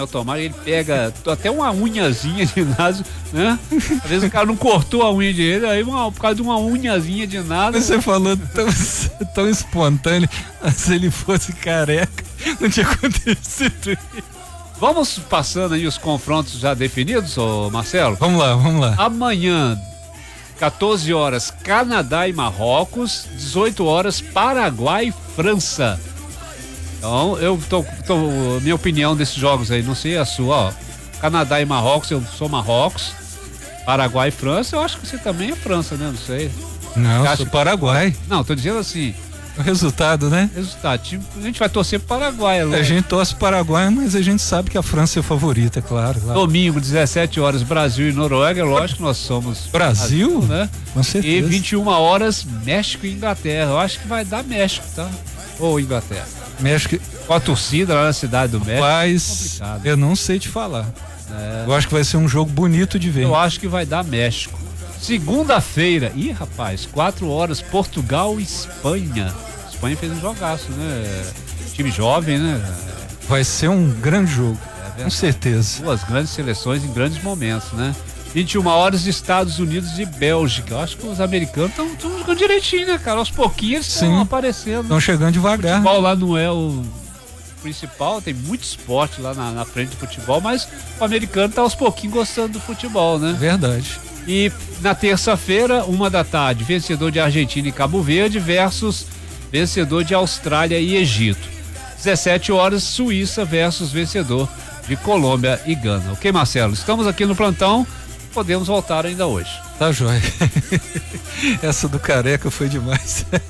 tomara, ele pega até uma unhazinha de nada, né? Às vezes o cara não cortou a unha dele, aí por causa de uma unhazinha de nada. Você falou tão espontâneo, se ele fosse careca, não tinha acontecido isso. Vamos passando aí os confrontos já definidos, ô Marcelo? Vamos lá. Amanhã, 14 horas, Canadá e Marrocos, 18 horas, Paraguai e França. Então, minha opinião desses jogos aí, não sei a sua, ó. Canadá e Marrocos, eu sou Marrocos. Paraguai e França, eu acho que você também é França, né? Não sei. Não, eu sou Paraguai. Não, tô dizendo assim. O resultado, né? A gente vai torcer pro Paraguai, é lógico. A gente torce pro Paraguai, mas a gente sabe que a França é a favorita, claro. Domingo, 17 horas, Brasil e Noruega, lógico que nós somos Brasil, né? Com certeza. E 21 horas, México e Inglaterra. Eu acho que vai dar México, tá? Ou Inglaterra. México. Com a torcida lá na cidade do México. Mas eu não sei te falar. Eu acho que vai ser um jogo bonito de ver. Eu acho que vai dar México. Segunda-feira, rapaz, 4 horas, Portugal e Espanha. Espanha fez um jogaço, né? Time jovem, né? Vai ser um grande jogo, com certeza. Duas grandes seleções em grandes momentos, né? 21 horas, Estados Unidos e Bélgica. Eu acho que os americanos estão jogando direitinho, né, cara? Aos pouquinhos estão aparecendo. Estão chegando devagar. O futebol lá não é o principal, tem muito esporte lá na frente do futebol, mas o americano tá aos pouquinhos gostando do futebol, né? Verdade. E na terça-feira, 1h, vencedor de Argentina e Cabo Verde versus vencedor de Austrália e Egito. 17 horas, Suíça versus vencedor de Colômbia e Gana. Ok, Marcelo? Estamos aqui no plantão, podemos voltar ainda hoje. Tá joia. Essa do careca foi demais.